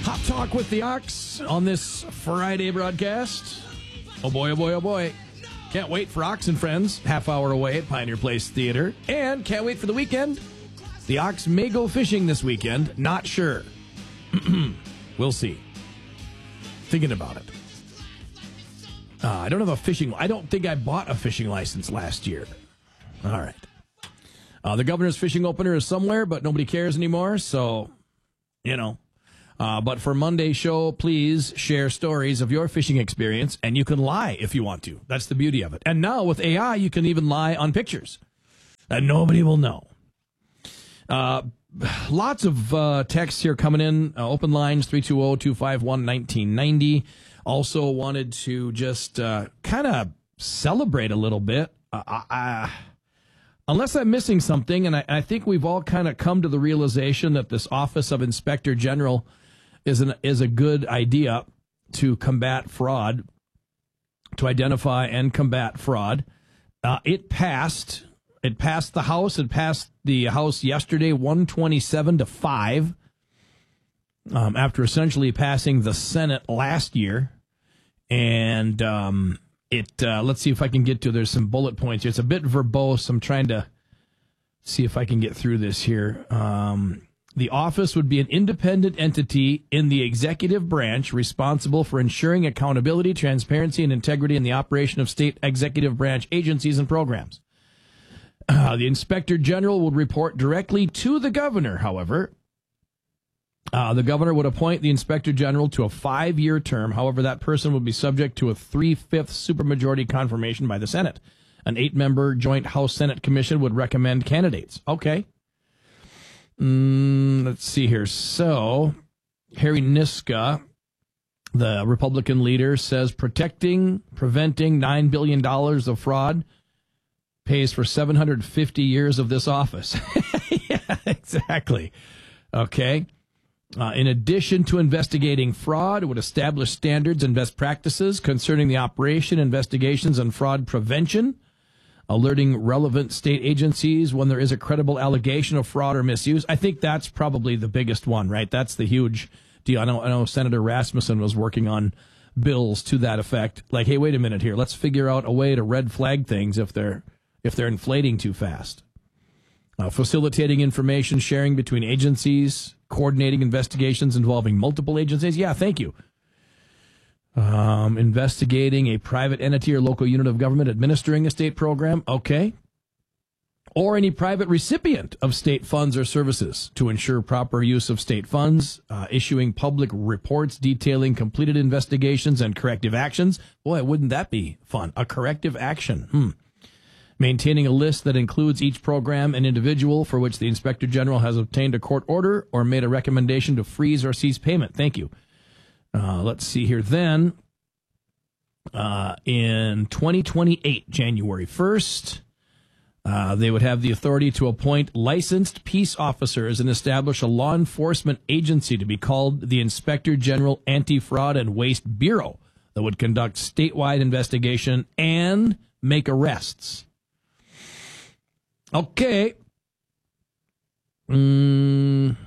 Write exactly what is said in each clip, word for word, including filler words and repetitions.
Hot Talk with the Ox on this Friday broadcast. Oh boy, oh boy, oh boy. Can't wait for Ox and Friends, half hour away at Pioneer Place Theater. And can't wait for the weekend. The Ox may go fishing this weekend. Not sure. We'll see. Thinking about it. Uh, I don't have a fishing... I don't think I bought a fishing license last year. All right. Uh, the governor's fishing opener is somewhere, but nobody cares anymore, so, you know. Uh, but for Monday's show, please share stories of your fishing experience, and you can lie if you want to. That's the beauty of it. And now with A I, you can even lie on pictures, and nobody will know. Uh, lots of uh, texts here coming in. Uh, open lines, three two zero, two five one, one nine nine zero. Also wanted to just uh, kind of celebrate a little bit. Uh, I, unless I'm missing something, and I, I think we've all kind of come to the realization that this Office of Inspector General is an is a good idea to combat fraud, to identify and combat fraud. Uh, it passed. It passed the House. It passed the House yesterday, one twenty-seven to five, um, after essentially passing the Senate last year. And um, it uh, let's see if I can get to. There's some bullet points here. It's a bit verbose. I'm trying to see if I can get through this here. Um, The office would be an independent entity in the executive branch responsible for ensuring accountability, transparency, and integrity in the operation of state executive branch agencies and programs. Uh, the Inspector General would report directly to the governor, however. Uh, the governor would appoint the Inspector General to a five-year term. However, that person would be subject to a three-fifths supermajority confirmation by the Senate. An eight-member joint House-Senate commission would recommend candidates. Okay. Mm, let's see here. So, Harry Niska, the Republican leader, says protecting, preventing nine billion dollars of fraud pays for seven hundred fifty years of this office. Yeah, exactly. Okay. Uh, in addition to investigating fraud, it would establish standards and best practices concerning the operation, investigations, and fraud prevention, alerting relevant state agencies when there is a credible allegation of fraud or misuse. I think that's probably the biggest one, right? That's the huge deal. I know, I know Senator Rasmussen was working on bills to that effect. Like, hey, wait a minute here. Let's figure out a way to red flag things if they're if they're inflating too fast. Uh, facilitating information sharing between agencies, coordinating investigations involving multiple agencies. Yeah, thank you. Um, investigating a private entity or local unit of government administering a state program, okay. Or any private recipient of state funds or services to ensure proper use of state funds, uh, issuing public reports detailing completed investigations and corrective actions. Boy, wouldn't that be fun? A corrective action. Hmm. Maintaining a list that includes each program and individual for which the Inspector General has obtained a court order or made a recommendation to freeze or cease payment. Thank you. Uh, let's see here. Then, uh, in twenty twenty-eight, January first, uh, they would have the authority to appoint licensed peace officers and establish a law enforcement agency to be called the Inspector General Anti-Fraud and Waste Bureau that would conduct statewide investigation and make arrests. Okay. Mm.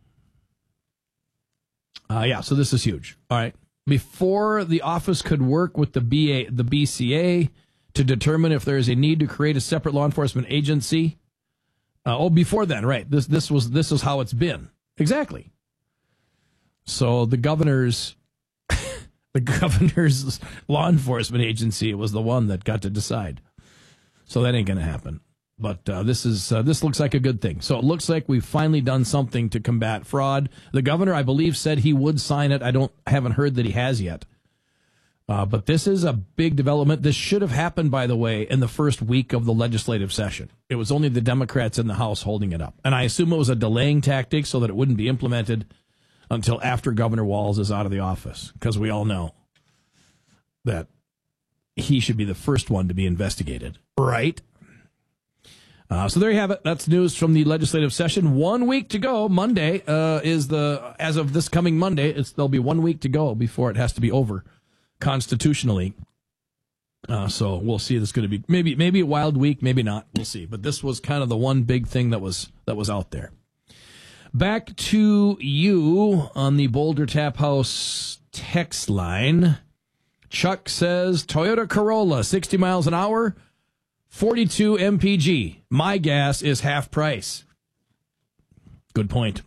Uh, yeah, so this is huge. All right. Before the office could work with the B A, the B C A to determine if there is a need to create a separate law enforcement agency. Uh, oh, before then, right. This this was this is how it's been. Exactly. So the governor's the governor's law enforcement agency was the one that got to decide. So that ain't going to happen. But uh, this is uh, this looks like a good thing. So it looks like we've finally done something to combat fraud. The governor, I believe, said he would sign it. I don't I haven't heard that he has yet. Uh, but this is a big development. This should have happened, by the way, in the first week of the legislative session. It was only the Democrats in the House holding it up. And I assume it was a delaying tactic so that it wouldn't be implemented until after Governor Walz is out of the office. Because we all know that he should be the first one to be investigated. Right? Uh, so there you have it. That's news from the legislative session. One week to go. Monday uh, is the, as of this coming Monday, it's, there'll be one week to go before it has to be over constitutionally. Uh, so we'll see. This is going to be maybe maybe a wild week, maybe not. We'll see. But this was kind of the one big thing that was that was out there. Back to you on the Boulder Tap House text line. Chuck says, Toyota Corolla, sixty miles an hour, forty-two M P G. My gas is half price. Good point.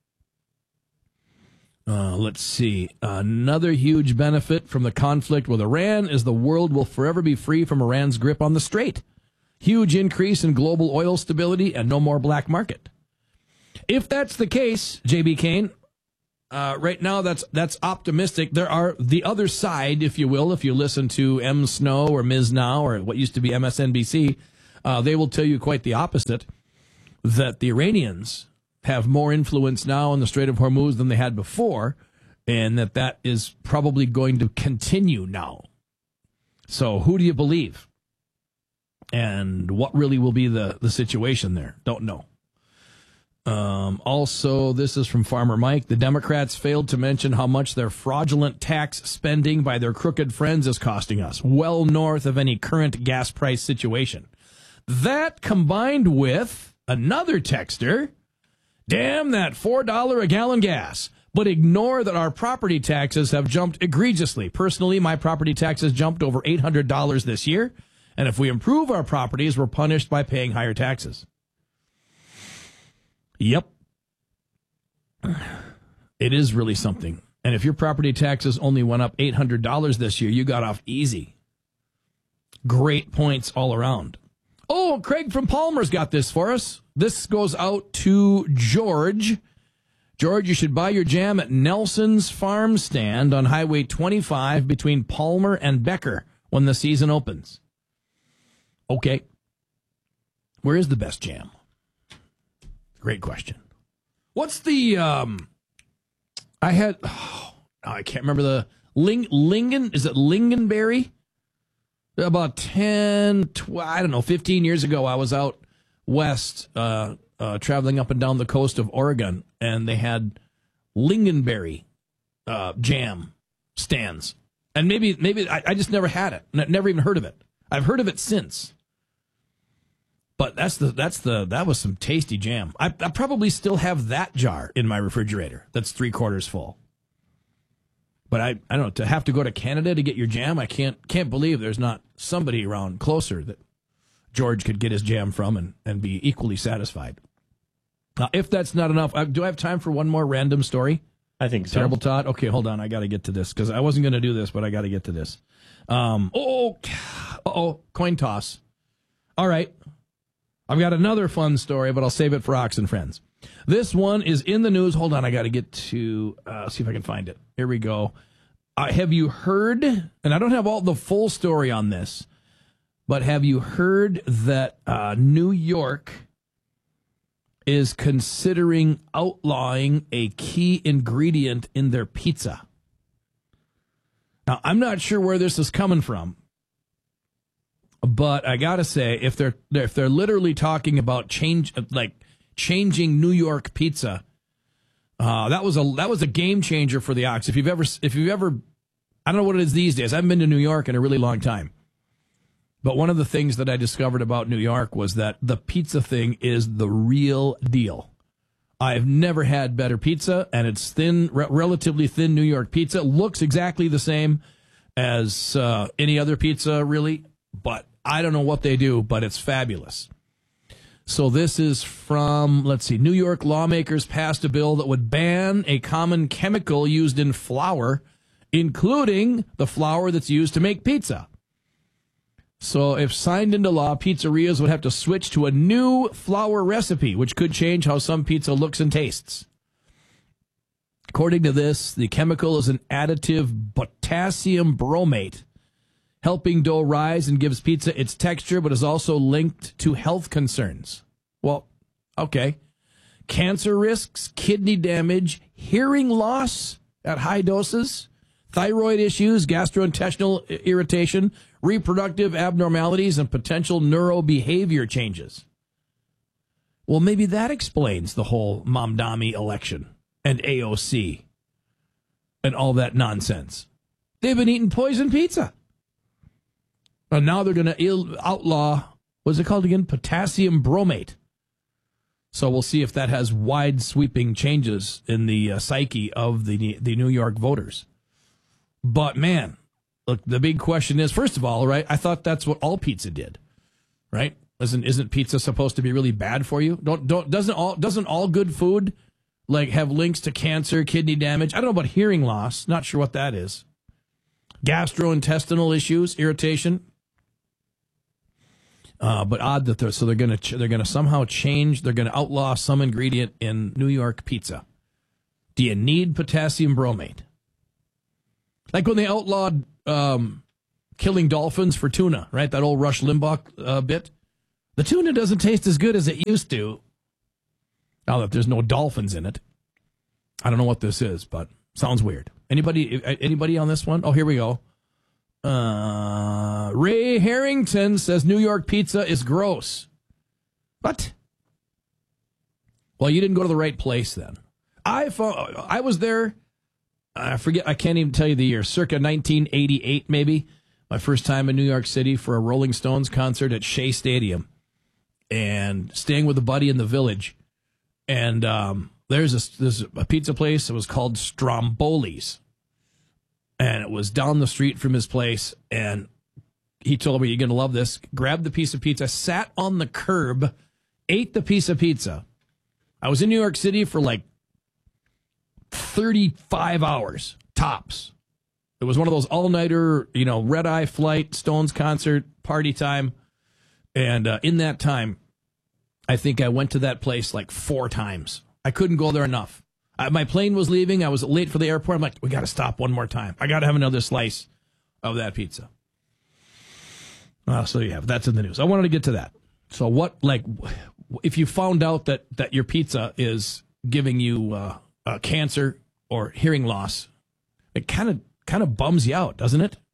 Uh, let's see. Another huge benefit from the conflict with Iran is the world will forever be free from Iran's grip on the Strait. Huge increase in global oil stability and no more black market. If that's the case, J B. Kane, uh, right now that's that's optimistic. There are the other side, if you will, if you listen to M. Snow or Miz Now or what used to be M S N B C, uh, they will tell you quite the opposite, that the Iranians have more influence now in the Strait of Hormuz than they had before, and that that is probably going to continue now. So who do you believe? And what really will be the, the situation there? Don't know. Um, also, this is from Farmer Mike. The Democrats failed to mention how much their fraudulent tax spending by their crooked friends is costing us, well north of any current gas price situation. That combined with another texter, damn that four dollars a gallon gas, but ignore that our property taxes have jumped egregiously. Personally, my property taxes jumped over eight hundred dollars this year, and if we improve our properties, we're punished by paying higher taxes. Yep. It is really something. And if your property taxes only went up eight hundred dollars this year, you got off easy. Great points all around. Oh, Craig from Palmer's got this for us. This goes out to George. George, you should buy your jam at Nelson's Farm Stand on Highway twenty-five between Palmer and Becker when the season opens. Okay. Where is the best jam? Great question. What's the, um, I had, oh, I can't remember the, Ling, Lingen, is it Lingonberry? About ten, twelve, I don't know, fifteen years ago, I was out west, uh, uh, traveling up and down the coast of Oregon, and they had lingonberry uh, jam stands. And maybe maybe I, I just never had it, n- never even heard of it. I've heard of it since. But that's the that's the that was some tasty jam. I, I probably still have that jar in my refrigerator that's three quarters full. But I, I don't know, to have to go to Canada to get your jam, I can't can't believe there's not somebody around closer that George could get his jam from and, and be equally satisfied. Now, if that's not enough, uh, do I have time for one more random story? I think so. Terrible Todd? Okay, hold on. I got to get to this because I wasn't going to do this, but I got to get to this. Um, oh, uh-oh, coin toss. All right. I've got another fun story, but I'll save it for Ox and Friends. This one is in the news. Hold on, I got to get to, uh, see if I can find it. Here we go. Uh, have you heard, and I don't have all the full story on this, but have you heard that uh, New York is considering outlawing a key ingredient in their pizza? Now, I'm not sure where this is coming from, but I got to say, if they're if they're literally talking about change, like changing New York pizza, uh, that was a that was a game changer for the Ox. If you've ever if you've ever, I don't know what it is these days. I haven't been to New York in a really long time, but one of the things that I discovered about New York was that the pizza thing is the real deal. I've never had better pizza, and it's thin, re- relatively thin New York pizza. Looks exactly the same as uh, any other pizza, really, but I don't know what they do, but it's fabulous. So this is from, let's see, New York lawmakers passed a bill that would ban a common chemical used in flour, including the flour that's used to make pizza. So if signed into law, pizzerias would have to switch to a new flour recipe, which could change how some pizza looks and tastes. According to this, the chemical is an additive potassium bromate, helping dough rise and gives pizza its texture, but is also linked to health concerns. Well, okay. Cancer risks, kidney damage, hearing loss at high doses, thyroid issues, gastrointestinal irritation, reproductive abnormalities, and potential neurobehavior changes. Well, maybe that explains the whole Mamdani election and A O C and all that nonsense. They've been eating poison pizza. And now they're going to outlaw, what's it called again? Potassium bromate. So we'll see if that has wide sweeping changes in the uh, psyche of the the New York voters. But man, look, the big question is, first of all, right? I thought that's what all pizza did, right? Isn't isn't pizza supposed to be really bad for you? Don't don't doesn't all doesn't all good food like have links to cancer, kidney damage? I don't know about hearing loss. Not sure what that is. Gastrointestinal issues, irritation. Uh, but odd that they're so they're gonna ch- they're gonna somehow change. They're gonna outlaw some ingredient in New York pizza. Do you need potassium bromate? Like when they outlawed um, killing dolphins for tuna, right? That old Rush Limbaugh uh, bit. The tuna doesn't taste as good as it used to. Now that there's no dolphins in it, I don't know what this is, but sounds weird. Anybody anybody on this one? Oh, here we go. Uh, Ray Harrington says New York pizza is gross. What? Well, you didn't go to the right place then. I I was there. I forget. I can't even tell you the year. Circa nineteen eighty-eight, maybe. My first time in New York City for a Rolling Stones concert at Shea Stadium, and staying with a buddy in the Village. And um, there's a there's a pizza place. It was called Stromboli's. And it was down the street from his place, and he told me, you're going to love this. Grabbed the piece of pizza, sat on the curb, ate the piece of pizza. I was in New York City for like thirty-five hours, tops. It was one of those all-nighter, you know, red-eye flight, Stones concert, party time. And uh, in that time, I think I went to that place like four times. I couldn't go there enough. Uh, my plane was leaving. I was late for the airport. I'm like, we got to stop one more time. I got to have another slice of that pizza. Uh, so yeah, that's in the news. I wanted to get to that. So what, like, if you found out that, that your pizza is giving you uh, uh, cancer or hearing loss, it kind of kind of bums you out, doesn't it?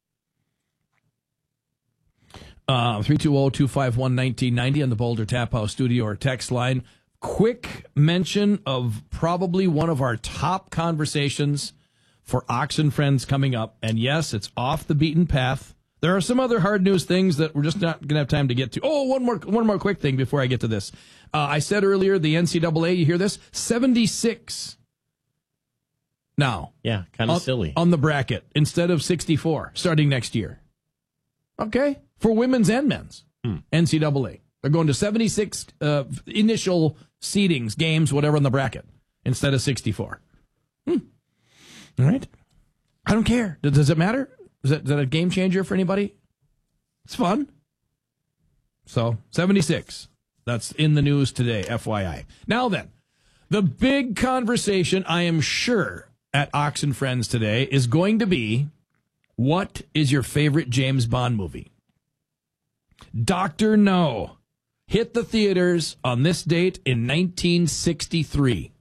Uh, three two zero, two five one, one nine nine zero on the Boulder Tap House studio or text line. Quick mention of probably one of our top conversations for Ox and Friends coming up. And yes, it's off the beaten path. There are some other hard news things that we're just not going to have time to get to. Oh, one more one more quick thing before I get to this. Uh, I said earlier, the N C double A, you hear this? seventy-six now. Yeah, kind of on, silly. On the bracket instead of sixty-four starting next year. Okay? For women's and men's. Hmm. N C double A. They're going to seventy-six uh, initial seedings, games, whatever in the bracket, instead of sixty-four. Hmm. All right. I don't care. Does, does it matter? Is that, is that a game changer for anybody? It's fun. So, seventy-six. That's in the news today, F Y I. Now then, the big conversation, I am sure, at Ox and Friends today is going to be, what is your favorite James Bond movie? Doctor No hit the theaters on this date in nineteen sixty-three.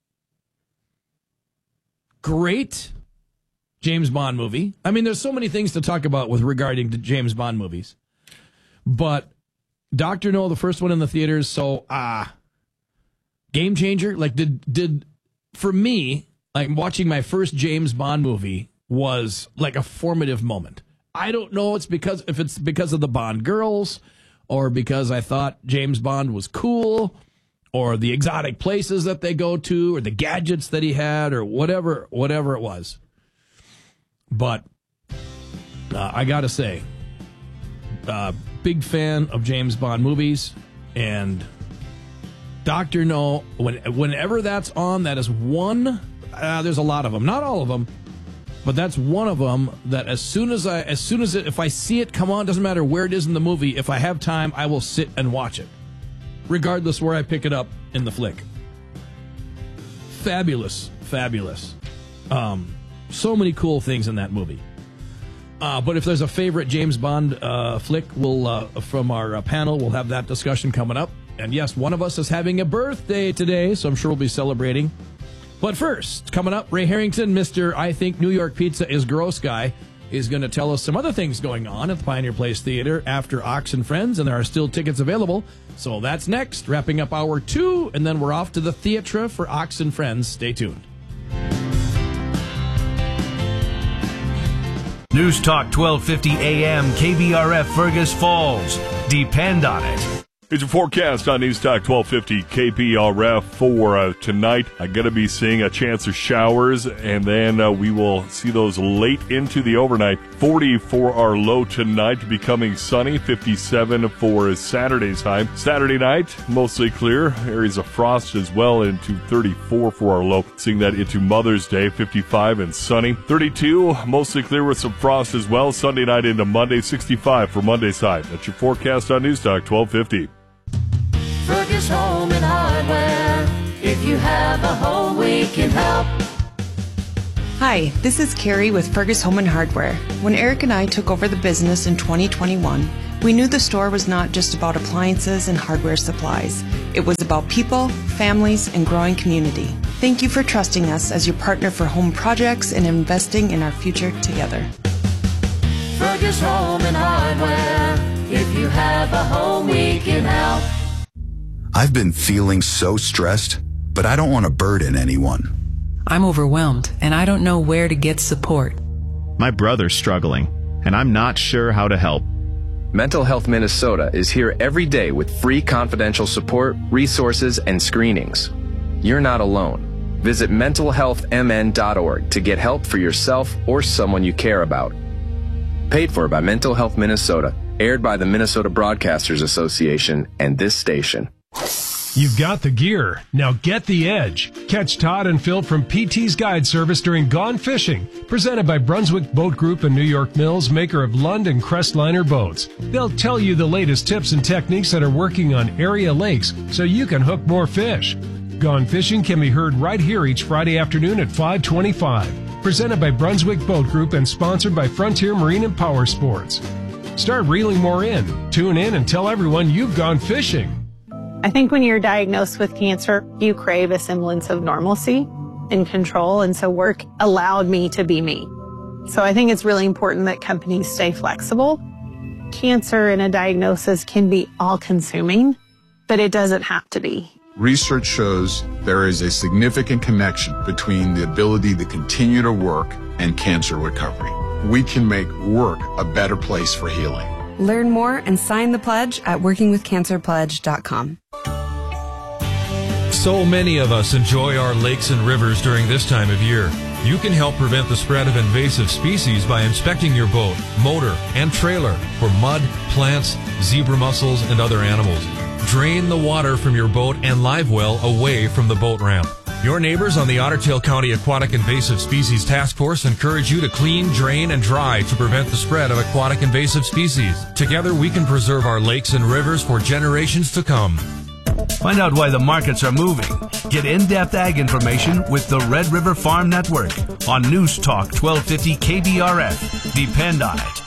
Great James Bond movie. I mean, there's so many things to talk about with regarding to James Bond movies. But Doctor No, the first one in the theaters, so ah, uh, game changer. Like did did for me, like watching my first James Bond movie was like a formative moment. I don't know it's because if it's because of the Bond girls or because I thought James Bond was cool or the exotic places that they go to or the gadgets that he had or whatever whatever it was. But uh, I got to say, uh, big fan of James Bond movies, and Doctor No, when, whenever that's on, that is one, uh, there's a lot of them, not all of them, but that's one of them that as soon as I, as soon as it, if I see it come on, doesn't matter where it is in the movie, if I have time, I will sit and watch it, regardless where I pick it up in the flick. Fabulous, fabulous. Um, so many cool things in that movie. Uh, but if there's a favorite James Bond uh, flick, we'll uh, from our uh, panel, we'll have that discussion coming up. And yes, one of us is having a birthday today, so I'm sure we'll be celebrating. But first, coming up, Ray Harrington, Mister I Think New York Pizza is Gross guy, is going to tell us some other things going on at the Pioneer Place Theater after Ox and Friends, and there are still tickets available. So that's next, wrapping up hour two, and then we're off to the theatre for Ox and Friends. Stay tuned. News Talk twelve fifty A M K B R F Fergus Falls. Depend on it. It's a forecast on News Talk twelve fifty K P R F for uh, tonight. I'm going to be seeing a chance of showers, and then uh, we will see those late into the overnight. forty for our low tonight, becoming sunny. fifty-seven for Saturday's high. Saturday night, mostly clear. Areas of frost as well into thirty-four for our low. Seeing that into Mother's Day, fifty-five and sunny. thirty-two, mostly clear with some frost as well. Sunday night into Monday, sixty-five for Monday's high. That's your forecast on News Talk twelve fifty. Fergus Home and Hardware. If you have a home, we can help. Hi, this is Carrie with Fergus Home and Hardware. When Eric and I took over the business in twenty twenty-one, we knew the store was not just about appliances and hardware supplies. It was about people, families, and growing community. Thank you for trusting us as your partner for home projects and investing in our future together. Fergus Home and Hardware. If you have a home, we can help. I've been feeling so stressed, but I don't want to burden anyone. I'm overwhelmed, and I don't know where to get support. My brother's struggling, and I'm not sure how to help. Mental Health Minnesota is here every day with free confidential support, resources, and screenings. You're not alone. Visit mental health m n dot org to get help for yourself or someone you care about. Paid for by Mental Health Minnesota, aired by the Minnesota Broadcasters Association and this station. You've got the gear. Now get the edge. Catch Todd and Phil from P T's Guide Service during Gone Fishing, presented by Brunswick Boat Group and New York Mills, maker of Lund and Crestliner boats. They'll tell you the latest tips and techniques that are working on area lakes so you can hook more fish. Gone Fishing can be heard right here each Friday afternoon at five twenty-five. Presented by Brunswick Boat Group and sponsored by Frontier Marine and Power Sports. Start reeling more in. Tune in and tell everyone you've gone fishing. I think when you're diagnosed with cancer, you crave a semblance of normalcy and control, and so work allowed me to be me. So I think it's really important that companies stay flexible. Cancer and a diagnosis can be all-consuming, but it doesn't have to be. Research shows there is a significant connection between the ability to continue to work and cancer recovery. We can make work a better place for healing. Learn more and sign the pledge at working with cancer pledge dot com. So many of us enjoy our lakes and rivers during this time of year. You can help prevent the spread of invasive species by inspecting your boat, motor, and trailer for mud, plants, zebra mussels, and other animals. Drain the water from your boat and live well away from the boat ramp. Your neighbors on the Otter Tail County Aquatic Invasive Species Task Force encourage you to clean, drain, and dry to prevent the spread of aquatic invasive species. Together, we can preserve our lakes and rivers for generations to come. Find out why the markets are moving. Get in-depth ag information with the Red River Farm Network on News Talk twelve fifty K B R F. Depend on it.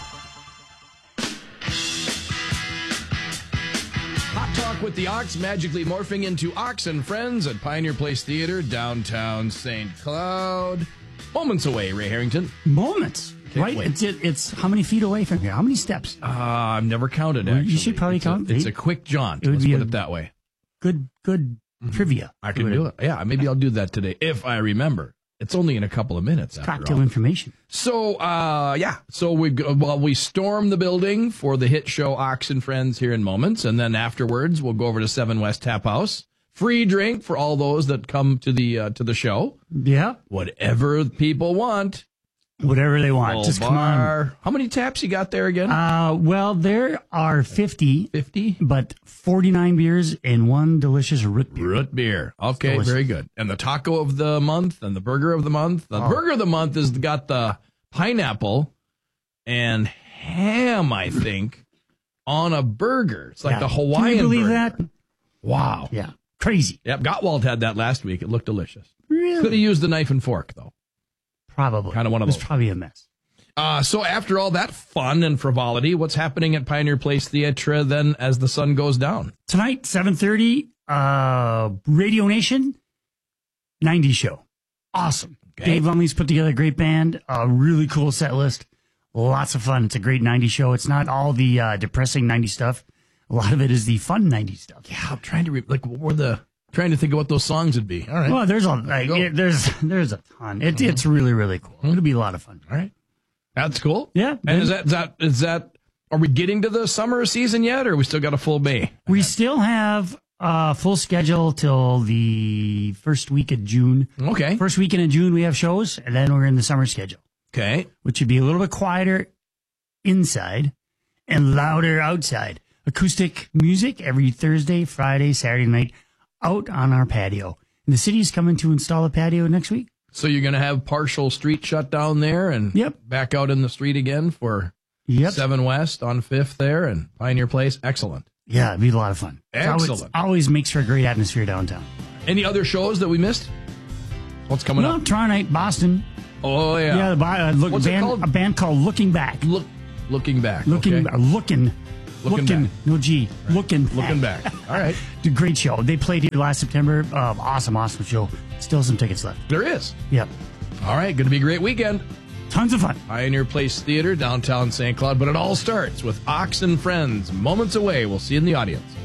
With the Ox magically morphing into Ox and Friends at Pioneer Place Theater, downtown Saint Cloud. Moments away, Ray Harrington. Moments, Can't right? wait. It's, it, it's how many feet away from here? How many steps? Uh, I've never counted, Well, actually. you should probably it's count. A, it's a quick jaunt. It would Let's be put a- it that way. Good, good Mm-hmm. trivia. I can do it. Yeah, maybe I'll do that today if I remember. It's only in a couple of minutes. After Cocktail all. information. So, uh, yeah. So we go- well, we storm the building for the hit show Ox and Friends here in moments, and then afterwards we'll go over to Seven West Tap House. Free drink for all those that come to the uh, to the show. Yeah. Whatever people want. Whatever they want. Full Just come on. bar. How many taps you got there again? Uh, well, there are fifty. fifty? But forty-nine beers and one delicious root beer. Root beer. Okay, delicious. very good. And the taco of the month and the burger of the month. The Oh. burger of the month has got the pineapple and ham, I think, on a burger. It's like Yeah. the Hawaiian Can you believe burger. that? Wow. Yeah. Crazy. Yep, Gottwald had that last week. It looked delicious. Really? Could have used the knife and fork, though. Probably. Kind of one of It was those. probably a mess. Uh, so after all that fun and frivolity, what's happening at Pioneer Place Theatre then as the sun goes down? Tonight, seven thirty, uh, Radio Nation, nineties show. Awesome. Okay. Dave Lumley's put together a great band, a really cool set list. Lots of fun. It's a great nineties show. It's not all the uh, depressing nineties stuff. A lot of it is the fun nineties stuff. Yeah, I'm trying to, re- like, what were the, trying to think of what those songs would be. All right. Well, there's a, like, Go. it, there's, there's a ton. It, It's really, really cool. It'll be a lot of fun. All right. That's cool. Yeah. And is that, is that, is that Are we getting to the summer season yet, or we still got a full May? We still have a full schedule till the first week of June. Okay. First weekend of June we have shows, and then we're in the summer schedule. Okay. Which would be a little bit quieter inside and louder outside. Acoustic music every Thursday, Friday, Saturday night out on our patio. And the city's coming to install a patio next week. So you're going to have partial street shut down there and yep. back out in the street again for yep. seven West on fifth there and Pioneer Place. Excellent. Yeah, it'd be a lot of fun. Excellent. Always, always makes for a great atmosphere downtown. Any other shows that we missed? What's coming well, up? Tomorrow night, Boston. Oh, yeah. Yeah, the, uh, look, What's band, it called? A band called Looking Back. Look, Looking Back. Looking, okay. uh, looking, looking, looking, back. no G, right. looking back. Looking back. All right. It's a great show. They played here last September. Uh, awesome, awesome show. Still some tickets left. There is. Yep. All right, going to be a great weekend. Tons of fun. Pioneer Place Theater, downtown Saint Cloud, but it all starts with Ox and Friends. Moments away. We'll see you in the audience.